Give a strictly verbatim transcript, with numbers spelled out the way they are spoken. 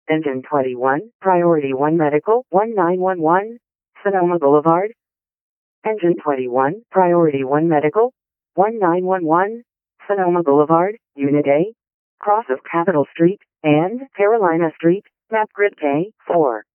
Engine twenty-one, Priority one Medical, one nine one one, Sonoma Boulevard. Engine twenty-one, Priority one Medical, one nine one one, Sonoma Boulevard, Unit A, cross of Capitol Street and Carolina Street, map grid K four.